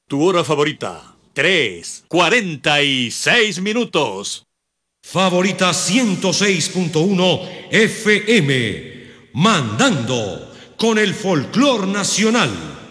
Tu hora favorita, 3:46. Favorita 106.1 FM, mandando con el folclor nacional.